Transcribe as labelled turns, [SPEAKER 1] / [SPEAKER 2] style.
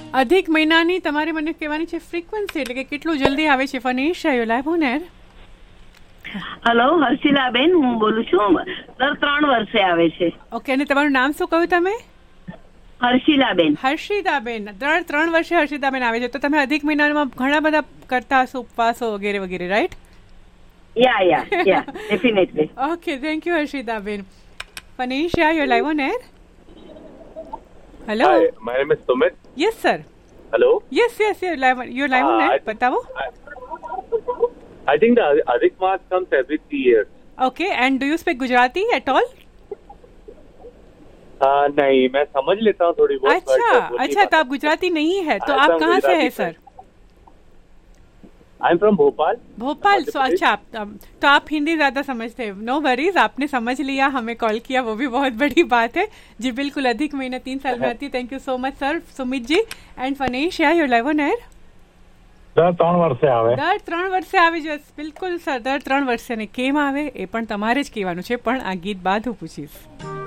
[SPEAKER 1] અધિક મહિનાની તમારે મને કહેવાની છે ફ્રીક્વન્સી, એટલે કે કેટલું જલ્દી આવે છે. ફનીશ આયો લાઈવ ઓન એર.
[SPEAKER 2] હેલો, હર્ષિલાબેન હું બોલું છું. દર 3 વર્ષે આવે છે.
[SPEAKER 1] ઓકે, અને તમારું નામ શું કહ્યું તમે?
[SPEAKER 2] હર્ષિલાબેન.
[SPEAKER 1] હર્ષિતાબેન. દર 3 વર્ષે હર્ષિતાબેન આવે છે. તો તમે અધિક મહિનામાં ઘણા બધા કરતા હશો, ઉપવાસો વગેરે વગેરે, right?
[SPEAKER 2] Yeah definitely.
[SPEAKER 1] Okay, thank you હર્ષિતાબેન. ફનીશ આયો live on air. Hello.
[SPEAKER 3] Hi, my name is Sumit.
[SPEAKER 1] Yes sir.
[SPEAKER 3] Hello.
[SPEAKER 1] Yes you're live on air. बताओ.
[SPEAKER 3] I think the Adhik Maas comes every 3 years.
[SPEAKER 1] Okay, and do you speak Gujarati at all?
[SPEAKER 3] नहीं, मैं समझ लेता हूँ थोड़ी बहुत.
[SPEAKER 1] अच्छा, तो आप गुजराती नहीं है, तो आप कहाँ से है sir?
[SPEAKER 3] I am from Bhopal.
[SPEAKER 1] Bhopal. सो अच्छा, तो आप हिंदी ज्यादा समझते हैं. नो वरीज, आपने समझ लिया, हमें कॉल किया, वो भी बहुत बड़ी बात है जी. बिल्कुल, अधिक महीना 3 साल में आती है. Thank you so much sir, Sumit ji. And Phanish या योर लाइव ऑन एयर.
[SPEAKER 4] દર 3 વર્ષે આવે.
[SPEAKER 1] દર 3 વર્ષે આવે છે. બિલકુલ સર, દર 3 વર્ષે. ને કેમ આવે એ પણ તમારે જ કહેવાનું છે, પણ આ ગીત બાદ હું પૂછીશ.